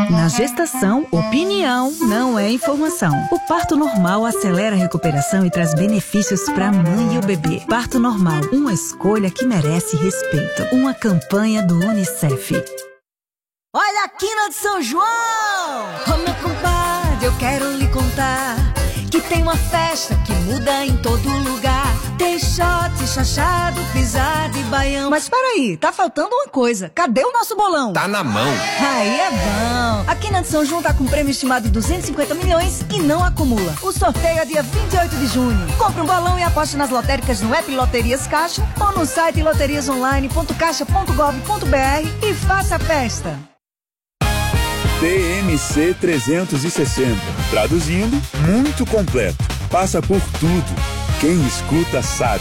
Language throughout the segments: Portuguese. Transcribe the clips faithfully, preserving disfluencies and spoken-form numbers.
Na gestação, opinião não é informação. O parto normal acelera a recuperação e traz benefícios para a mãe e o bebê. Parto normal, uma escolha que merece respeito. Uma campanha do Unicef. Olha a quina de São João! Ô meu compadre, eu quero lhe contar que tem uma festa que muda em todo lugar. Tem shot, chachado, pisada e baião. Mas peraí, tá faltando uma coisa. Cadê o nosso bolão? Tá na mão. Aí é bom. A quina de São João tá com prêmio estimado de duzentos e cinquenta milhões e não acumula. O sorteio é dia vinte e oito de junho. Compre um bolão e aposte nas lotéricas no app Loterias Caixa ou no site loterias online ponto caixa ponto gov ponto br e faça a festa. T M C trezentos e sessenta. Traduzindo, muito completo. Passa por tudo. Quem escuta sabe.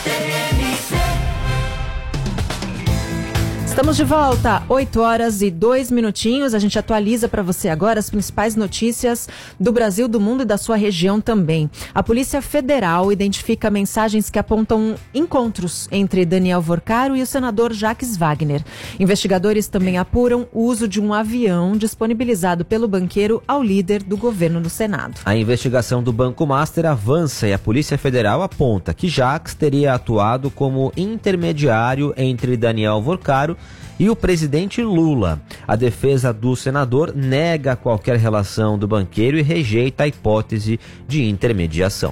Estamos de volta, oito horas e dois minutinhos. A gente atualiza para você agora as principais notícias do Brasil, do mundo e da sua região também. A Polícia Federal identifica mensagens que apontam encontros entre Daniel Vorcaro e o senador Jacques Wagner. Investigadores também apuram o uso de um avião disponibilizado pelo banqueiro ao líder do governo no Senado. A investigação do Banco Master avança e a Polícia Federal aponta que Jacques teria atuado como intermediário entre Daniel Vorcaro e o presidente Lula. A defesa do senador nega qualquer relação do banqueiro e rejeita a hipótese de intermediação.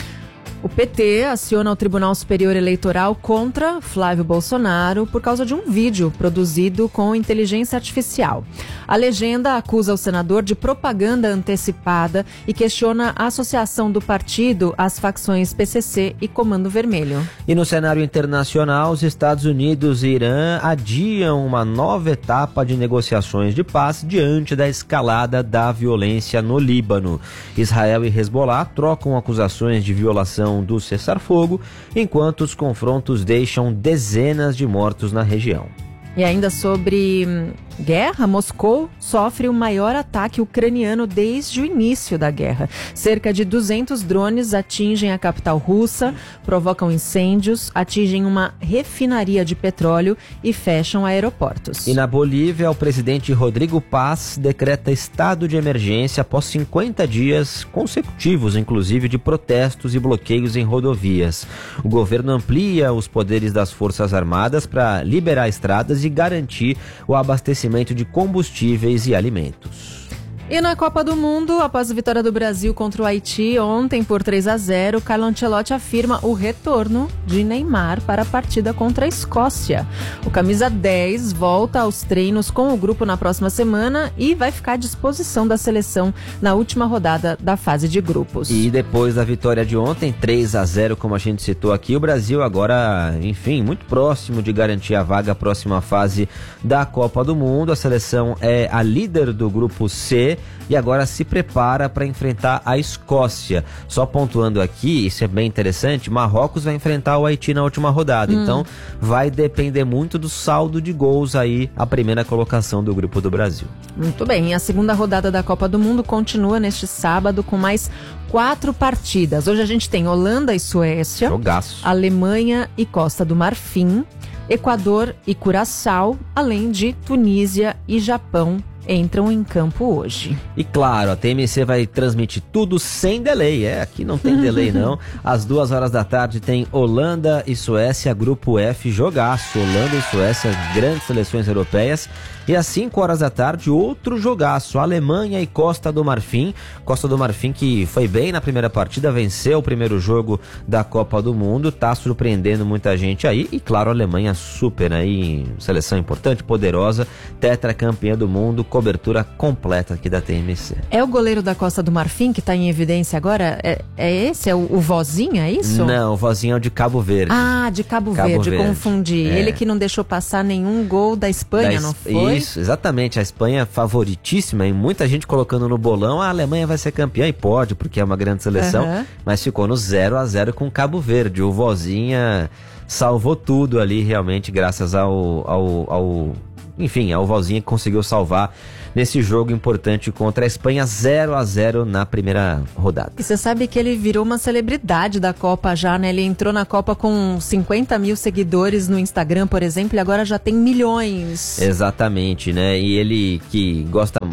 O P T aciona o Tribunal Superior Eleitoral contra Flávio Bolsonaro por causa de um vídeo produzido com inteligência artificial. A legenda acusa o senador de propaganda antecipada e questiona a associação do partido às facções P C C e Comando Vermelho. E no cenário internacional, os Estados Unidos e Irã adiam uma nova etapa de negociações de paz diante da escalada da violência no Líbano. Israel e Hezbollah trocam acusações de violação do cessar-fogo, enquanto os confrontos deixam dezenas de mortos na região. E ainda sobre hum, guerra, Moscou sofre o maior ataque ucraniano desde o início da guerra. Cerca de duzentos drones atingem a capital russa, provocam incêndios, atingem uma refinaria de petróleo e fecham aeroportos. E na Bolívia, o presidente Rodrigo Paz decreta estado de emergência após cinquenta dias consecutivos, inclusive, de protestos e bloqueios em rodovias. O governo amplia os poderes das Forças Armadas para liberar estradas e garantir o abastecimento de combustíveis e alimentos. E na Copa do Mundo, após a vitória do Brasil contra o Haiti ontem por três a zero, Carlo Ancelotti afirma o retorno de Neymar para a partida contra a Escócia. O camisa dez volta aos treinos com o grupo na próxima semana e vai ficar à disposição da seleção na última rodada da fase de grupos. E depois da vitória de ontem, três a zero, como a gente citou aqui, o Brasil agora, enfim, muito próximo de garantir a vaga à próxima fase da Copa do Mundo. A seleção é a líder do grupo C e agora se prepara para enfrentar a Escócia. Só pontuando aqui, isso é bem interessante, Marrocos vai enfrentar o Haiti na última rodada, hum. então vai depender muito do saldo de gols aí, a primeira colocação do grupo do Brasil. Muito bem, a segunda rodada da Copa do Mundo continua neste sábado com mais quatro partidas. Hoje a gente tem Holanda e Suécia, Jogaço. Alemanha e Costa do Marfim, Equador e Curaçao, além de Tunísia e Japão entram em campo hoje. E claro, a T M C vai transmitir tudo sem delay, é, aqui não tem delay não. Às duas horas da tarde tem Holanda e Suécia, grupo F, jogaço. Holanda e Suécia, grandes seleções europeias. E às cinco horas da tarde, outro jogaço, Alemanha e Costa do Marfim. Costa do Marfim que foi bem na primeira partida, venceu o primeiro jogo da Copa do Mundo, tá surpreendendo muita gente aí. E claro, a Alemanha super aí, seleção importante, poderosa, tetracampeã do mundo, cobertura completa aqui da T M C. É o goleiro da Costa do Marfim que tá em evidência agora? É, é esse? É o, o Vozinho, é isso? Não, o Vozinho é o de Cabo Verde. Ah, de Cabo, Cabo Verde, Verde, confundi. É. Ele que não deixou passar nenhum gol da Espanha, da, não foi? Isso, exatamente. A Espanha favoritíssima e muita gente colocando no bolão, a Alemanha vai ser campeã e pode, porque é uma grande seleção, uhum. mas ficou no zero a zero com Cabo Verde. O Vozinha salvou tudo ali, realmente, graças ao... ao, ao enfim, ao Vozinha que conseguiu salvar nesse jogo importante contra a Espanha, zero a zero na primeira rodada. E você sabe que ele virou uma celebridade da Copa já, né? Ele entrou na Copa com cinquenta mil seguidores no Instagram, por exemplo, e agora já tem milhões. Exatamente, né? E ele que gosta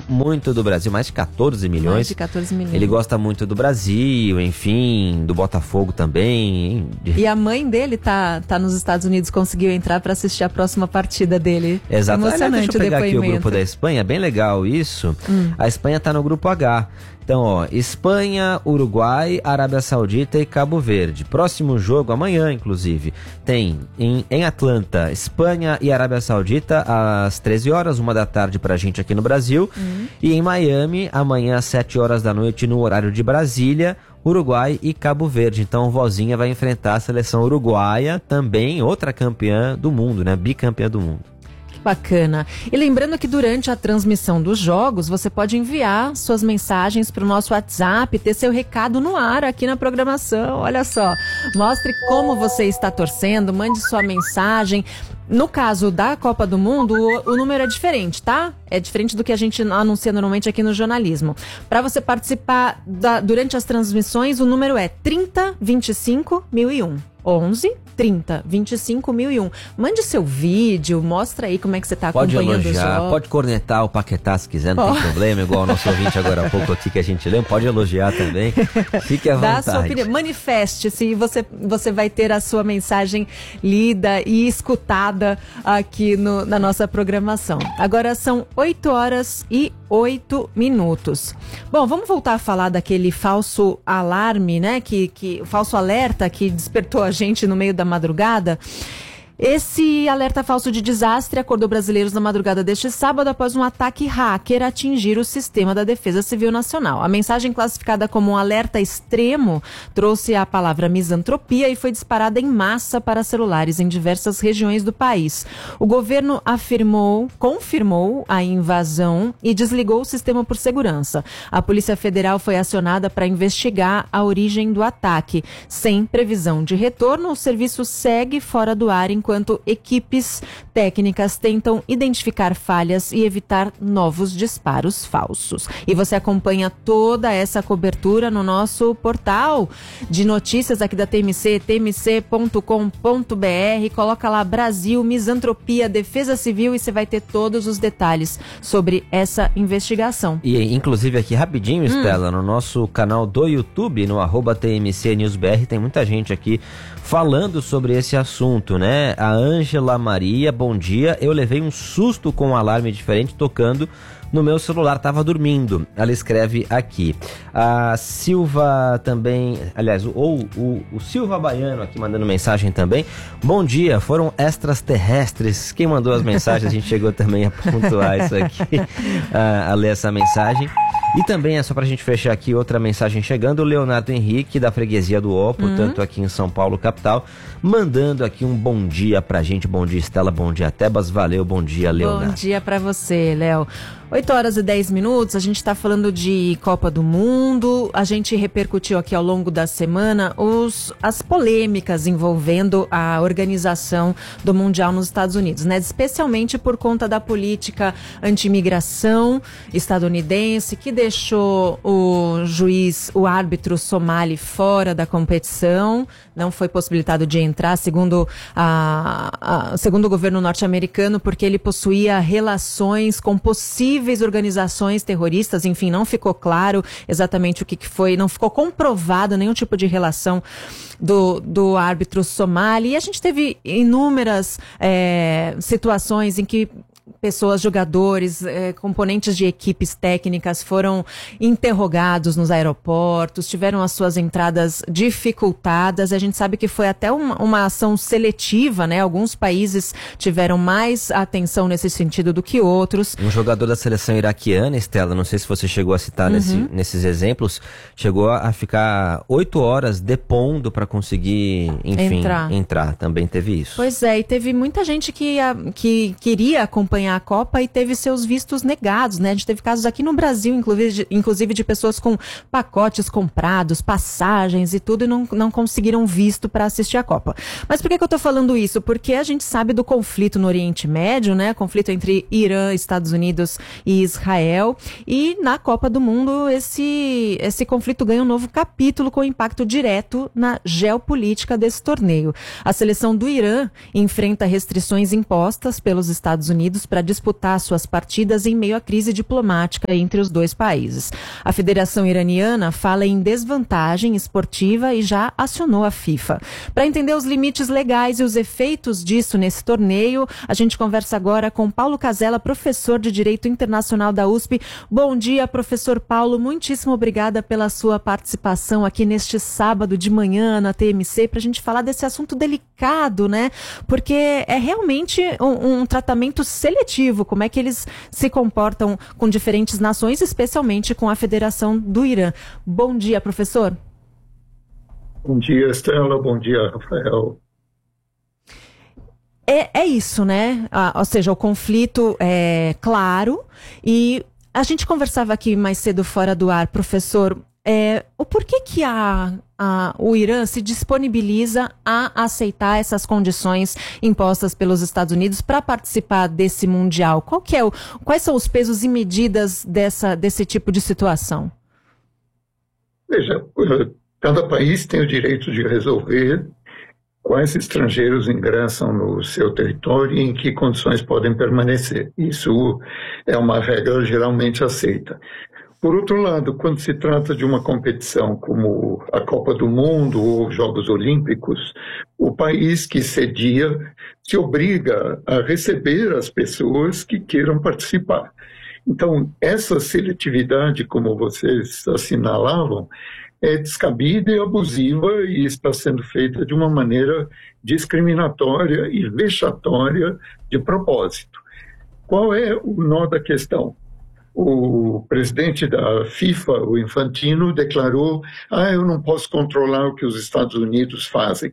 muito do Brasil, mais de quatorze milhões. Mais de quatorze milhões. Ele gosta muito do Brasil, enfim, do Botafogo também. E a mãe dele tá, tá nos Estados Unidos, conseguiu entrar para assistir a próxima partida dele. Exato. Emocionante. Deixa eu pegar o depoimento. aqui o grupo da Espanha, bem legal isso. Hum. A Espanha tá no grupo H. Então, ó, Espanha, Uruguai, Arábia Saudita e Cabo Verde. Próximo jogo, amanhã, inclusive, tem em, em Atlanta, Espanha e Arábia Saudita, às treze horas, uma da tarde pra gente aqui no Brasil. Uhum. E em Miami, amanhã, às sete horas da noite, no horário de Brasília, Uruguai e Cabo Verde. Então, Vozinha vai enfrentar a seleção uruguaia, também outra campeã do mundo, né? Bicampeã do mundo. Bacana. E lembrando que durante a transmissão dos jogos, você pode enviar suas mensagens para o nosso WhatsApp, ter seu recado no ar aqui na programação. Olha só, mostre como você está torcendo, mande sua mensagem. No caso da Copa do Mundo, o, o número é diferente, tá? É diferente do que a gente anuncia normalmente aqui no jornalismo. Para você participar da, durante as transmissões, o número é trinta, vinte e cinco, mil e um. onze, trinta, vinte e cinco, mil e um. Mande seu vídeo, mostra aí como é que você está acompanhando elogiar, o jogo. Pode cornetar o Paquetá se quiser, não oh. tem problema, igual o nosso ouvinte agora há pouco aqui que a gente leu, pode elogiar também, fique à vontade. Dá a sua opinião, manifeste-se e você, você vai ter a sua mensagem lida e escutada aqui no, na nossa programação. Agora são oito horas e oito minutos. Bom, vamos voltar a falar daquele falso alarme, né, que, que, falso alerta que despertou a gente no meio da madrugada. Esse alerta falso de desastre acordou brasileiros na madrugada deste sábado após um ataque hacker atingir o sistema da Defesa Civil Nacional. A mensagem classificada como um alerta extremo trouxe a palavra misantropia e foi disparada em massa para celulares em diversas regiões do país. O governo afirmou, confirmou a invasão e desligou o sistema por segurança. A Polícia Federal foi acionada para investigar a origem do ataque. Sem previsão de retorno, o serviço segue fora do ar em enquanto equipes técnicas tentam identificar falhas e evitar novos disparos falsos. E você acompanha toda essa cobertura no nosso portal de notícias aqui da T M C, t m c ponto com ponto b r. Coloca lá Brasil, Misantropia, Defesa Civil e você vai ter todos os detalhes sobre essa investigação. E inclusive aqui rapidinho, hum. Estela, no nosso canal do YouTube, no arroba T M C News B R, tem muita gente aqui falando sobre esse assunto, né? A Ângela Maria, bom dia. Eu levei um susto com um alarme diferente tocando no meu celular, tava dormindo. Ela escreve aqui. A Silva também, aliás, o, o, o Silva Baiano aqui mandando mensagem também. Bom dia, foram extraterrestres. Quem mandou as mensagens, a gente chegou também a pontuar isso aqui, a, a ler essa mensagem. E também é só pra gente fechar aqui outra mensagem chegando, o Leonardo Henrique, da freguesia do Ó, portanto, uhum. aqui em São Paulo, capital, mandando aqui um bom dia pra gente. Bom dia, Estela, bom dia, Tebas, valeu, bom dia, Leonardo. Bom dia pra você, Léo. oito horas e dez minutos, a gente está falando de Copa do Mundo, a gente repercutiu aqui ao longo da semana os, as polêmicas envolvendo a organização do Mundial nos Estados Unidos, né? Especialmente por conta da política anti-imigração estadunidense, que deixou o juiz, o árbitro somali fora da competição, não foi possibilitado de entrar, segundo, a, a, segundo o governo norte-americano, porque ele possuía relações com possíveis organizações terroristas, enfim, não ficou claro exatamente o que, que foi, não ficou comprovado nenhum tipo de relação do, do árbitro somali. E a gente teve inúmeras é, situações em que pessoas, jogadores, eh, componentes de equipes técnicas foram interrogados nos aeroportos, tiveram as suas entradas dificultadas. A gente sabe que foi até uma, uma ação seletiva, né? Alguns países tiveram mais atenção nesse sentido do que outros. Um jogador da seleção iraquiana, Estela, não sei se você chegou a citar uhum. nesse, nesses exemplos, chegou a ficar oito horas depondo para conseguir, enfim, entrar. entrar. Também teve isso. Pois é, e teve muita gente que, a, que queria acompanhar a Copa e teve seus vistos negados, né? A gente teve casos aqui no Brasil, inclusive de, inclusive de pessoas com pacotes comprados, passagens e tudo, e não, não conseguiram visto para assistir a Copa. Mas por que, que eu tô falando isso? Porque a gente sabe do conflito no Oriente Médio, né? Conflito entre Irã, Estados Unidos e Israel. E na Copa do Mundo, esse, esse conflito ganha um novo capítulo com impacto direto na geopolítica desse torneio. A seleção do Irã enfrenta restrições impostas pelos Estados Unidos para para disputar suas partidas em meio à crise diplomática entre os dois países. A Federação Iraniana fala em desvantagem esportiva e já acionou a FIFA. Para entender os limites legais e os efeitos disso nesse torneio, a gente conversa agora com Paulo Casella, professor de Direito Internacional da U S P. Bom dia, professor Paulo. Muitíssimo obrigada pela sua participação aqui neste sábado de manhã na T M C para a gente falar desse assunto delicado, né? Porque é realmente um, um tratamento seletivo, como é que eles se comportam com diferentes nações, especialmente com a Federação do Irã. Bom dia, professor. Bom dia, Estela. Bom dia, Rafael. É, é isso, né? Ah, ou seja, o conflito é claro e a gente conversava aqui mais cedo fora do ar, professor, é, o porquê que a, a, o Irã se disponibiliza a aceitar essas condições impostas pelos Estados Unidos para participar desse Mundial? Qual que é o, quais são os pesos e medidas dessa, desse tipo de situação? Veja, cada país tem o direito de resolver quais estrangeiros ingressam no seu território e em que condições podem permanecer. Isso é uma regra geralmente aceita. Por outro lado, quando se trata de uma competição como a Copa do Mundo ou os Jogos Olímpicos, o país que cedia se obriga a receber as pessoas que queiram participar. Então, essa seletividade, como vocês assinalavam, é descabida e abusiva e está sendo feita de uma maneira discriminatória e vexatória de propósito. Qual é o nó da questão? O presidente da FIFA, o Infantino, declarou: ah, eu não posso controlar o que os Estados Unidos fazem.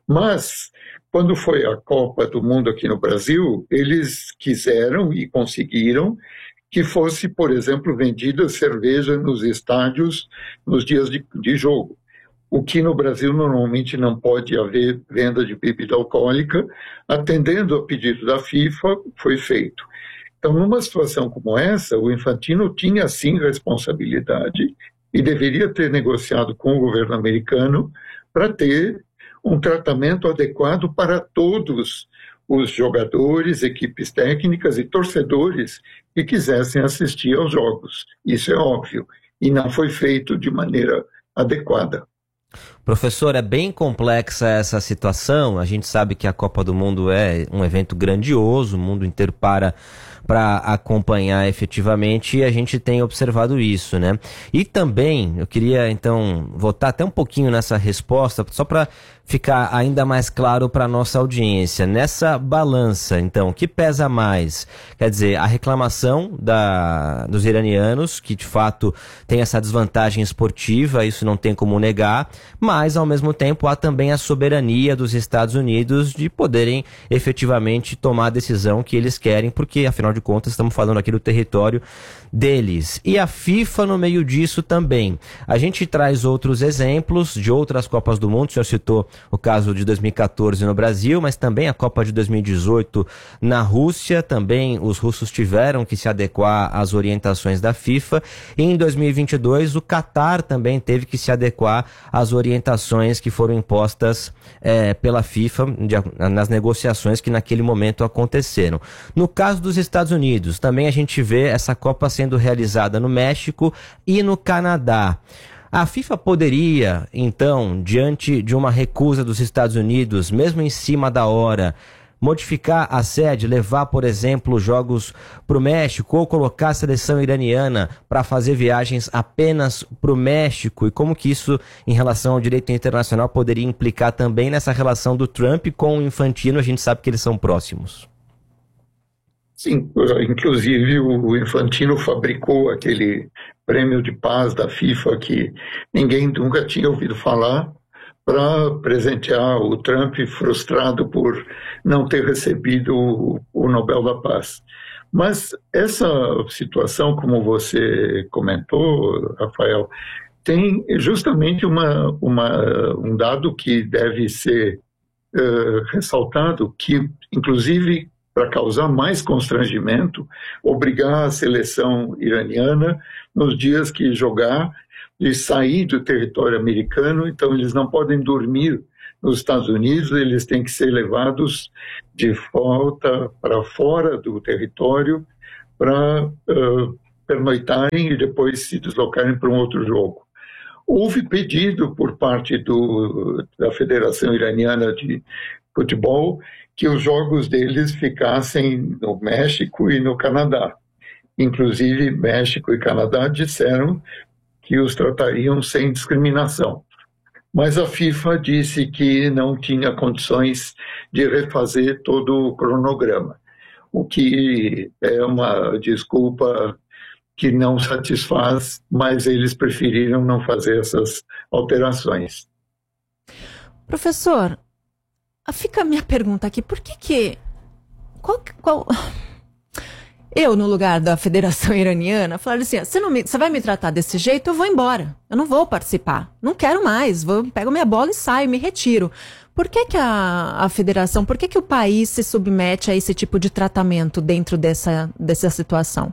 Mas, quando foi a Copa do Mundo aqui no Brasil, eles quiseram e conseguiram que fosse, por exemplo, vendida cerveja nos estádios nos dias de, de jogo. O que no Brasil normalmente não pode haver venda de bebida alcoólica, atendendo ao pedido da FIFA, foi feito. Então, numa situação como essa, o Infantino tinha, sim, responsabilidade e deveria ter negociado com o governo americano para ter um tratamento adequado para todos os jogadores, equipes técnicas e torcedores que quisessem assistir aos jogos. Isso é óbvio. E não foi feito de maneira adequada. Professor, é bem complexa essa situação. A gente sabe que a Copa do Mundo é um evento grandioso, o mundo inteiro para para acompanhar efetivamente, e a gente tem observado isso, né? E também, eu queria então voltar até um pouquinho nessa resposta, só para ficar ainda mais claro para a nossa audiência. Nessa balança, então, o que pesa mais? Quer dizer, a reclamação da, dos iranianos, que de fato tem essa desvantagem esportiva, isso não tem como negar, mas ao mesmo tempo há também a soberania dos Estados Unidos de poderem efetivamente tomar a decisão que eles querem, porque afinal de contas estamos falando aqui do território deles. E a FIFA no meio disso também. A gente traz outros exemplos de outras Copas do Mundo, o senhor citou o caso de dois mil e quatorze no Brasil, mas também a Copa de dois mil e dezoito na Rússia, também os russos tiveram que se adequar às orientações da FIFA, e em dois mil e vinte e dois o Catar também teve que se adequar às orientações que foram impostas é, pela FIFA de, nas negociações que naquele momento aconteceram. No caso dos Estados Unidos, também a gente vê essa Copa sendo realizada no México e no Canadá. A FIFA poderia, então, diante de uma recusa dos Estados Unidos, mesmo em cima da hora, modificar a sede, levar, por exemplo, jogos para o México, ou colocar a seleção iraniana para fazer viagens apenas para o México? E como que isso, em relação ao direito internacional, poderia implicar também nessa relação do Trump com o Infantino? A gente sabe que eles são próximos. Sim, inclusive o Infantino fabricou aquele prêmio de paz da FIFA que ninguém nunca tinha ouvido falar, para presentear o Trump, frustrado por não ter recebido o Nobel da Paz. Mas essa situação, como você comentou, Rafael, tem justamente uma, uma, um dado que deve ser uh, ressaltado, que inclusive para causar mais constrangimento, obrigar a seleção iraniana nos dias que jogar e sair do território americano, então eles não podem dormir nos Estados Unidos, eles têm que ser levados de volta para fora do território para uh, pernoitarem e depois se deslocarem para um outro jogo. Houve pedido por parte do, da Federação Iraniana de Futebol que os jogos deles ficassem no México e no Canadá. Inclusive, México e Canadá disseram que os tratariam sem discriminação. Mas a FIFA disse que não tinha condições de refazer todo o cronograma, o que é uma desculpa que não satisfaz, mas eles preferiram não fazer essas alterações. Professor, fica a minha pergunta aqui, por que que... Qual, qual... Eu, no lugar da Federação Iraniana, falaria assim, você, não me, você vai me tratar desse jeito, eu vou embora. Eu não vou participar. Não quero mais. Vou, pego minha bola e saio, me retiro. Por que que a, a Federação, por que que o país se submete a esse tipo de tratamento dentro dessa, dessa situação?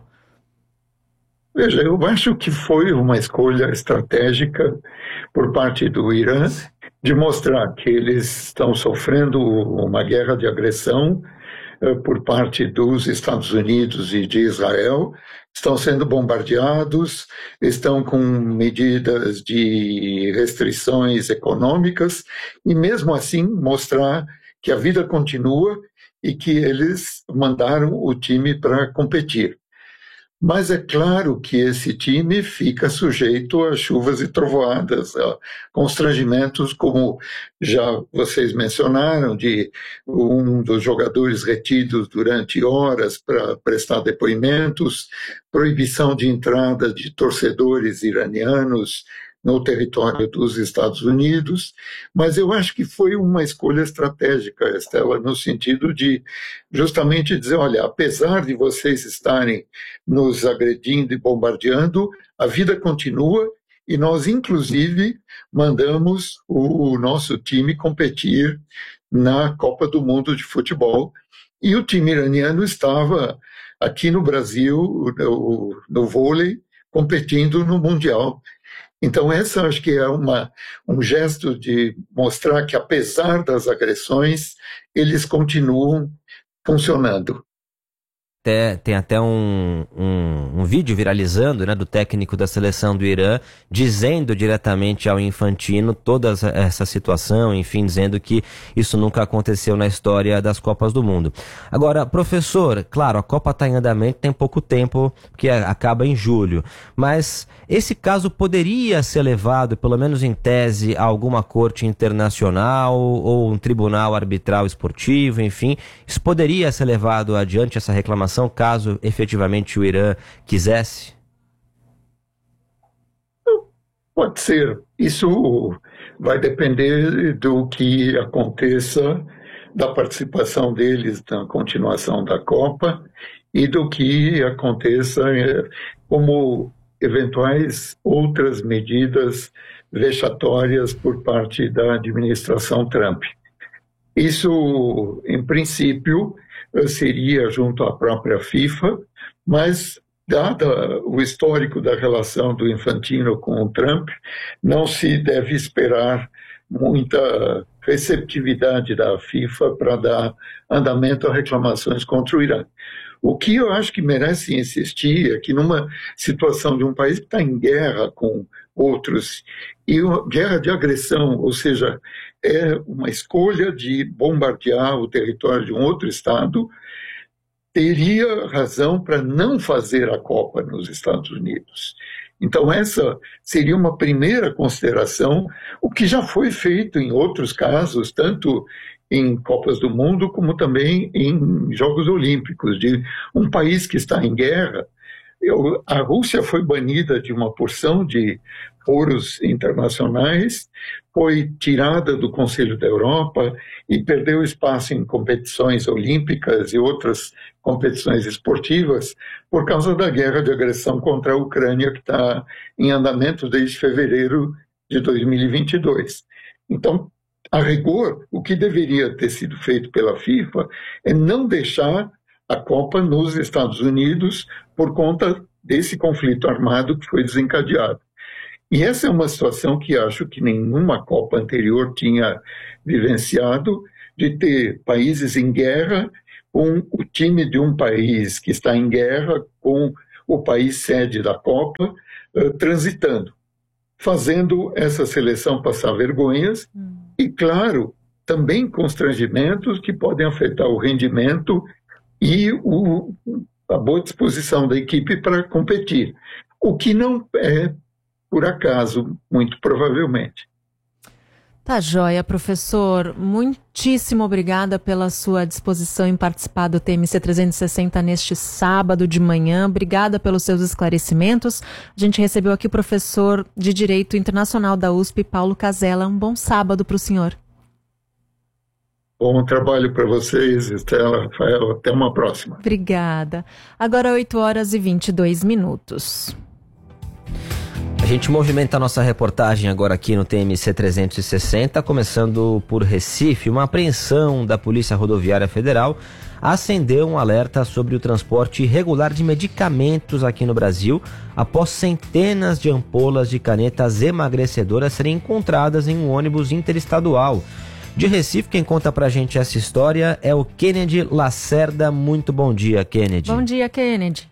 Veja, eu acho que foi uma escolha estratégica por parte do Irã de mostrar que eles estão sofrendo uma guerra de agressão por parte dos Estados Unidos e de Israel, estão sendo bombardeados, estão com medidas de restrições econômicas e mesmo assim mostrar que a vida continua e que eles mandaram o time para competir. Mas é claro que esse time fica sujeito a chuvas e trovoadas, a constrangimentos, como já vocês mencionaram, de um dos jogadores retidos durante horas para prestar depoimentos, proibição de entrada de torcedores iranianos no território dos Estados Unidos, mas eu acho que foi uma escolha estratégica, Estela, no sentido de justamente dizer, olha, apesar de vocês estarem nos agredindo e bombardeando, a vida continua e nós, inclusive, mandamos o nosso time competir na Copa do Mundo de Futebol e o time iraniano estava aqui no Brasil, no, no vôlei, competindo no Mundial. Então, essa acho que é uma, um gesto de mostrar que, apesar das agressões, eles continuam funcionando. Até, tem até um, um, um vídeo viralizando, né, do técnico da seleção do Irã, dizendo diretamente ao Infantino toda essa situação, enfim, dizendo que isso nunca aconteceu na história das Copas do Mundo. Agora, professor, claro, a Copa está em andamento, tem pouco tempo, que acaba em julho, mas esse caso poderia ser levado, pelo menos em tese, a alguma corte internacional ou um tribunal arbitral esportivo, enfim, isso poderia ser levado adiante, essa reclamação, caso efetivamente o Irã quisesse? Pode ser. Isso vai depender do que aconteça, da participação deles na continuação da Copa e do que aconteça como eventuais outras medidas vexatórias por parte da administração Trump. Isso, em princípio, seria junto à própria FIFA, mas, dado o histórico da relação do Infantino com o Trump, não se deve esperar muita receptividade da FIFA para dar andamento a reclamações contra o Irã. O que eu acho que merece insistir é que numa situação de um país que está em guerra com outros, e uma guerra de agressão, ou seja, é uma escolha de bombardear o território de um outro Estado, teria razão para não fazer a Copa nos Estados Unidos. Então essa seria uma primeira consideração, o que já foi feito em outros casos, tanto em Copas do Mundo como também em Jogos Olímpicos, de um país que está em guerra. Eu, a Rússia foi banida de uma porção de foros internacionais, foi tirada do Conselho da Europa e perdeu espaço em competições olímpicas e outras competições esportivas por causa da guerra de agressão contra a Ucrânia que está em andamento desde fevereiro de dois mil e vinte e dois. Então, a rigor, o que deveria ter sido feito pela FIFA é não deixar a Copa nos Estados Unidos por conta desse conflito armado que foi desencadeado. E essa é uma situação que acho que nenhuma Copa anterior tinha vivenciado, de ter países em guerra com o time de um país que está em guerra com o país sede da Copa, uh, transitando, fazendo essa seleção passar vergonhas hum. e, claro, também constrangimentos que podem afetar o rendimento e o, a boa disposição da equipe para competir, o que não é por acaso, muito provavelmente. Tá joia, professor. Muitíssimo obrigada pela sua disposição em participar do T M C trezentos e sessenta neste sábado de manhã. Obrigada pelos seus esclarecimentos. A gente recebeu aqui o professor de Direito Internacional da U S P, Paulo Casella. Um bom sábado para o senhor. Bom trabalho para vocês, Estela, Rafael. Até uma próxima. Obrigada. Agora oito horas e vinte e dois minutos. A gente movimenta a nossa reportagem agora aqui no T M C trezentos e sessenta, começando por Recife. Uma apreensão da Polícia Rodoviária Federal acendeu um alerta sobre o transporte irregular de medicamentos aqui no Brasil, após centenas de ampolas de canetas emagrecedoras serem encontradas em um ônibus interestadual. De Recife, quem conta pra gente essa história é o Kennedy Lacerda. Muito bom dia, Kennedy. Bom dia, Kennedy.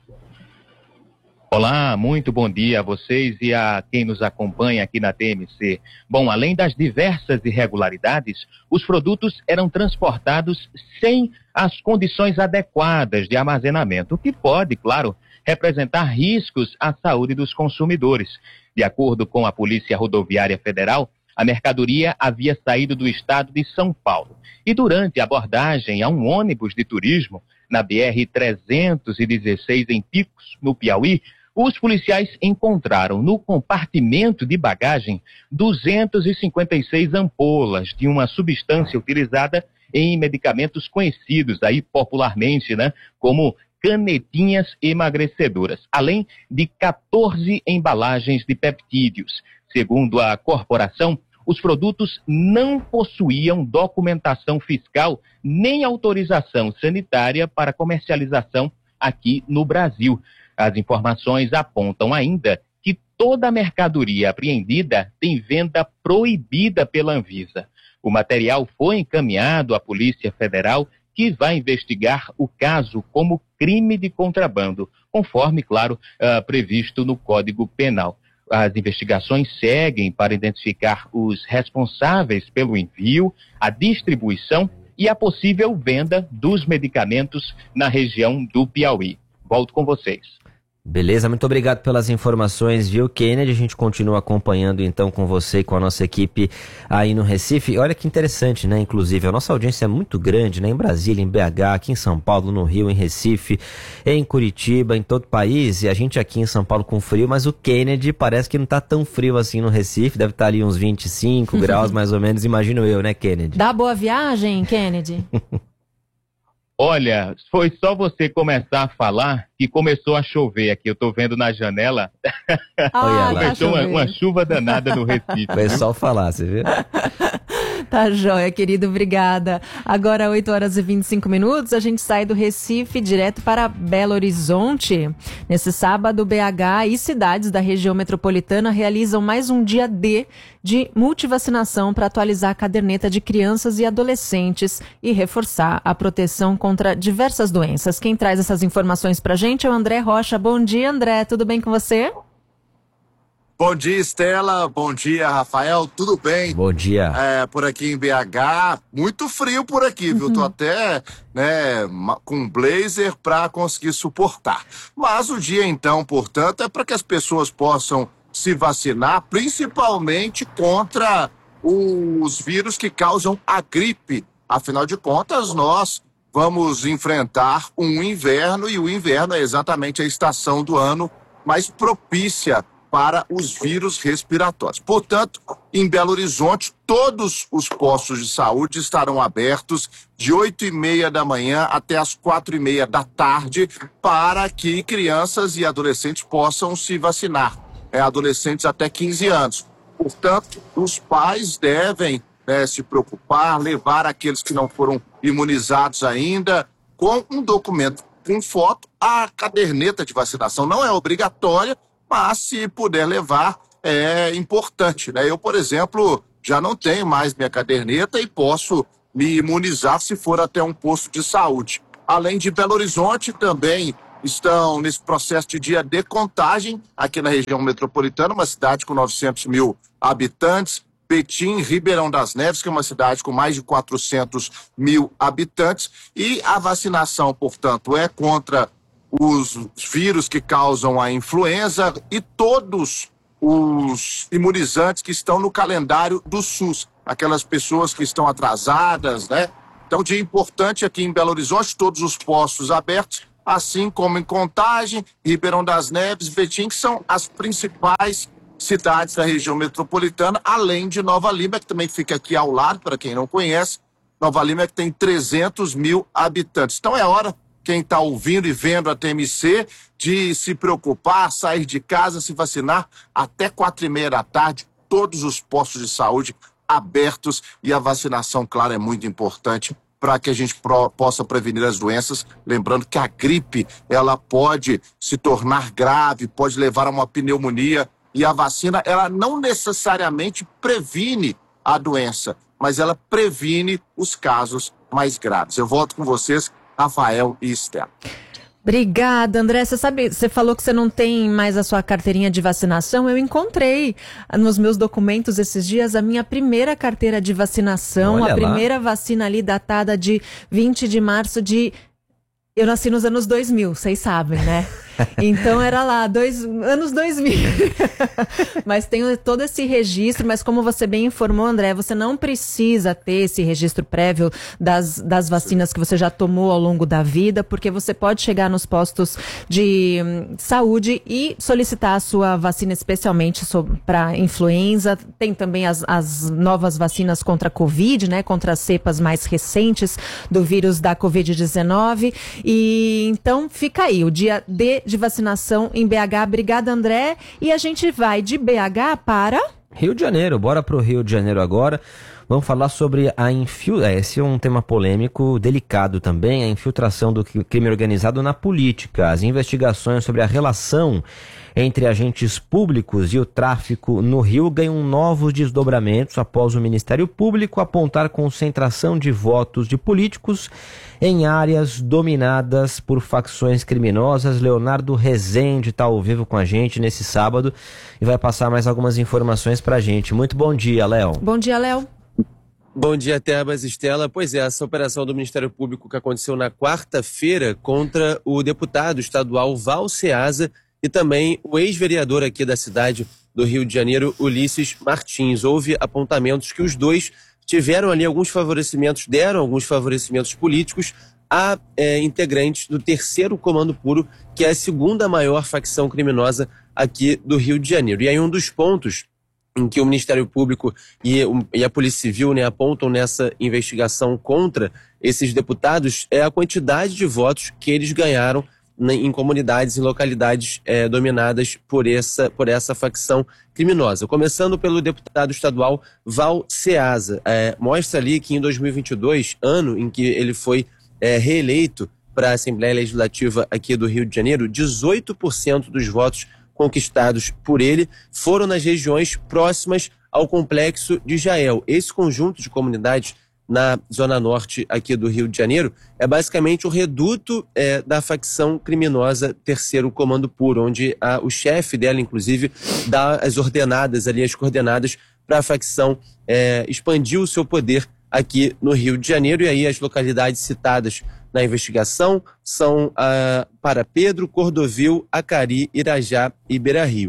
Olá, muito bom dia a vocês e a quem nos acompanha aqui na T M C. Bom, além das diversas irregularidades, os produtos eram transportados sem as condições adequadas de armazenamento, o que pode, claro, representar riscos à saúde dos consumidores. De acordo com a Polícia Rodoviária Federal, a mercadoria havia saído do estado de São Paulo e durante a abordagem a um ônibus de turismo na B R trezentos e dezesseis em Picos, no Piauí, os policiais encontraram no compartimento de bagagem duzentas e cinquenta e seis ampolas de uma substância utilizada em medicamentos conhecidos aí popularmente, né, como canetinhas emagrecedoras, além de quatorze embalagens de peptídeos. Segundo a corporação, os produtos não possuíam documentação fiscal nem autorização sanitária para comercialização aqui no Brasil. As informações apontam ainda que toda a mercadoria apreendida tem venda proibida pela Anvisa. O material foi encaminhado à Polícia Federal, que vai investigar o caso como crime de contrabando, conforme, claro, uh, previsto no Código Penal. As investigações seguem para identificar os responsáveis pelo envio, a distribuição e a possível venda dos medicamentos na região do Piauí. Volto com vocês. Beleza, muito obrigado pelas informações, viu, Kennedy? A gente continua acompanhando então com você e com a nossa equipe aí no Recife. Olha que interessante, né? Inclusive, a nossa audiência é muito grande, né? Em Brasília, em B H, aqui em São Paulo, no Rio, em Recife, em Curitiba, em todo o país. E a gente aqui em São Paulo com frio, mas o Kennedy parece que não tá tão frio assim no Recife. Deve estar ali uns vinte e cinco graus, mais ou menos, imagino eu, né, Kennedy? Dá boa viagem, Kennedy? Olha, foi só você começar a falar que começou a chover aqui. Eu tô vendo na janela. Ah, começou tá uma, uma chuva danada no Recife. Foi só falar, você viu? Tá joia, querido, obrigada. Agora, oito horas e vinte e cinco minutos, a gente sai do Recife direto para Belo Horizonte. Nesse sábado, B H e cidades da região metropolitana realizam mais um dia D de multivacinação para atualizar a caderneta de crianças e adolescentes e reforçar a proteção contra diversas doenças. Quem traz essas informações pra gente é o André Rocha. Bom dia, André, tudo bem com você? Bom dia, Estela. Bom dia, Rafael. Tudo bem? Bom dia. É, por aqui em B H, muito frio por aqui, viu? Uhum. Tô até, né, com blazer para conseguir suportar. Mas o dia, então, portanto, é para que as pessoas possam se vacinar, principalmente contra os vírus que causam a gripe. Afinal de contas, nós vamos enfrentar um inverno, e o inverno é exatamente a estação do ano mais propícia para os vírus respiratórios. Portanto, em Belo Horizonte, todos os postos de saúde estarão abertos de oito e meia da manhã até as quatro e meia da tarde para que crianças e adolescentes possam se vacinar. É, adolescentes até quinze anos. Portanto, os pais devem, né, se preocupar, levar aqueles que não foram imunizados ainda com um documento com foto. A caderneta de vacinação não é obrigatória, mas se puder levar, é importante, né? Eu, por exemplo, já não tenho mais minha caderneta e posso me imunizar se for até um posto de saúde. Além de Belo Horizonte, também estão nesse processo de dia de contagem aqui na região metropolitana, uma cidade com novecentos mil habitantes. Betim, Ribeirão das Neves, que é uma cidade com mais de quatrocentos mil habitantes. E a vacinação, portanto, é contra os vírus que causam a influenza e todos os imunizantes que estão no calendário do SUS, aquelas pessoas que estão atrasadas, né? Então, dia importante aqui em Belo Horizonte, todos os postos abertos, assim como em Contagem, Ribeirão das Neves, Betim, que são as principais cidades da região metropolitana, além de Nova Lima, que também fica aqui ao lado, para quem não conhece. Nova Lima que tem trezentos mil habitantes. Então é hora, quem está ouvindo e vendo a T M C, de se preocupar, sair de casa, se vacinar até quatro e meia da tarde, todos os postos de saúde abertos, e a vacinação, claro, é muito importante para que a gente pro, possa prevenir as doenças. Lembrando que a gripe, ela pode se tornar grave, pode levar a uma pneumonia, e a vacina, ela não necessariamente previne a doença, mas ela previne os casos mais graves. Eu volto com vocês, Rafael e Estela. Obrigada, André. Você sabe, você falou que você não tem mais a sua carteirinha de vacinação. Eu encontrei nos meus documentos esses dias a minha primeira carteira de vacinação, Olha a lá. primeira vacina ali datada de vinte de março de... Eu nasci nos anos dois mil, vocês sabem, né? Então era lá, dois, anos dois mil. Mas tem todo esse registro, mas como você bem informou, André, você não precisa ter esse registro prévio das, das vacinas que você já tomou ao longo da vida, porque você pode chegar nos postos de hum, saúde e solicitar a sua vacina especialmente para influenza. Tem também as, as novas vacinas contra a Covid, né? Contra as cepas mais recentes do vírus da covid dezenove. E então fica aí, o dia D de vacinação em B H. Obrigada, André. E a gente vai de B H para... Rio de Janeiro, bora pro Rio de Janeiro agora. Vamos falar sobre a infiltração, esse é um tema polêmico, delicado também, a infiltração do crime organizado na política. As investigações sobre a relação entre agentes públicos e o tráfico no Rio ganham novos desdobramentos após o Ministério Público apontar concentração de votos de políticos em áreas dominadas por facções criminosas. Leonardo Rezende está ao vivo com a gente nesse sábado e vai passar mais algumas informações para a gente. Muito bom dia, Léo. Bom dia, Léo. Bom dia, Tebas, Estela. Pois é, essa operação do Ministério Público que aconteceu na quarta-feira contra o deputado estadual Val Ceasa e também o ex-vereador aqui da cidade do Rio de Janeiro, Ulisses Martins. Houve apontamentos que os dois tiveram ali alguns favorecimentos, deram alguns favorecimentos políticos a é, integrantes do terceiro Comando Puro, que é a segunda maior facção criminosa aqui do Rio de Janeiro. E aí um dos pontos em que o Ministério Público e, e a Polícia Civil, né, apontam nessa investigação contra esses deputados é a quantidade de votos que eles ganharam em comunidades e localidades é, dominadas por essa, por essa facção criminosa. Começando pelo deputado estadual Val Ceasa. É, mostra ali que em dois mil e vinte e dois, ano em que ele foi é, reeleito para a Assembleia Legislativa aqui do Rio de Janeiro, dezoito por cento dos votos conquistados por ele foram nas regiões próximas ao Complexo de Jael. Esse conjunto de comunidades na zona norte aqui do Rio de Janeiro é basicamente o reduto é, da facção criminosa Terceiro Comando Puro, onde a, o chefe dela, inclusive, dá as ordenadas ali, as coordenadas para a facção é, expandir o seu poder aqui no Rio de Janeiro. E aí as localidades citadas na investigação são ah, para Pedro, Cordovil, Acari, Irajá e Beira-Rio.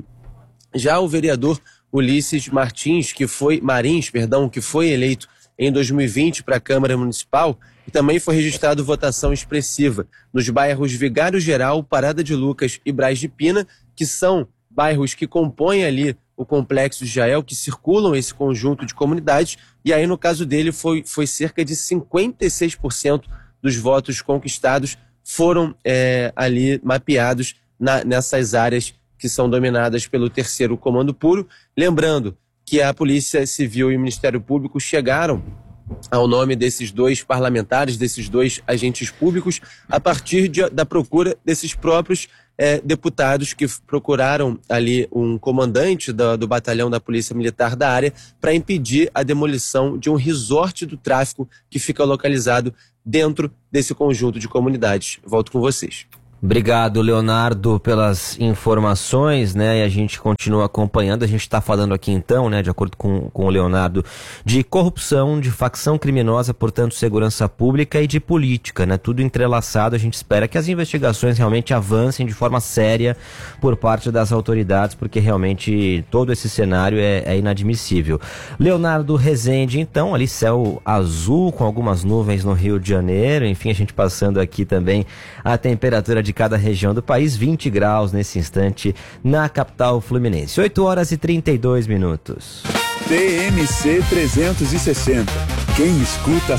Já o vereador Ulisses Martins, que foi Marins, perdão, que foi eleito em dois mil e vinte para a Câmara Municipal e também foi registrado votação expressiva nos bairros Vigário Geral, Parada de Lucas e Braz de Pina, que são bairros que compõem ali o Complexo de Jael, que circulam esse conjunto de comunidades. E aí, no caso dele, foi, foi cerca de cinquenta e seis por cento dos votos conquistados foram é, ali mapeados na, nessas áreas que são dominadas pelo Terceiro Comando Puro. Lembrando que a Polícia Civil e o Ministério Público chegaram ao nome desses dois parlamentares, desses dois agentes públicos, a partir de, da procura desses próprios é, deputados que procuraram ali um comandante do, do batalhão da Polícia Militar da área para impedir a demolição de um resort do tráfico que fica localizado dentro desse conjunto de comunidades. Volto com vocês. Obrigado, Leonardo, pelas informações, né? E a gente continua acompanhando. A gente está falando aqui então, né, de acordo com, com o Leonardo, de corrupção, de facção criminosa, portanto, segurança pública e de política, né? Tudo entrelaçado. A gente espera que as investigações realmente avancem de forma séria por parte das autoridades, porque realmente todo esse cenário é, é inadmissível. Leonardo Rezende, então, ali céu azul com algumas nuvens no Rio de Janeiro. Enfim, a gente passando aqui também a temperatura de cada região do país, vinte graus nesse instante na capital fluminense. oito horas e trinta e dois minutos. T M C trezentos e sessenta. Quem escuta